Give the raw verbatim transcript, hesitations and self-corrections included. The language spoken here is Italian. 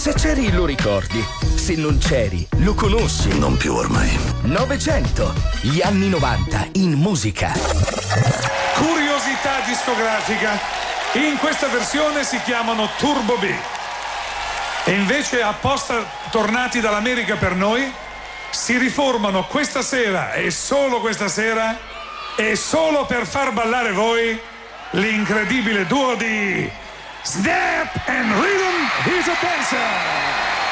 Se c'eri lo ricordi, se non c'eri lo conosci. Non più ormai. Novecento, gli anni novanta in musica. Curiosità discografica. In questa versione si chiamano Turbo B. E invece, apposta tornati dall'America per noi, si riformano questa sera e solo questa sera e solo per far ballare voi l'incredibile duo di Snap and Rhythm. He's a Dancer.